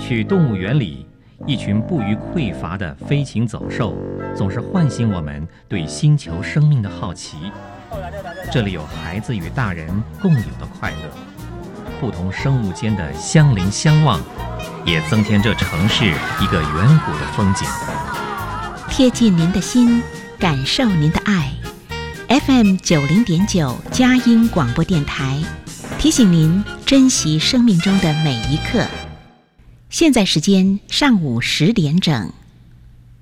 去动物园里，一群不虞匮乏的飞禽走兽，总是唤醒我们对星球生命的好奇。这里有孩子与大人共有的快乐，不同生物间的相邻相望，也增添这城市一个远古的风景。 贴近您的心，感受您的爱。FM90.9佳音广播电台提醒您珍惜生命中的每一刻。现在时间上午10点整。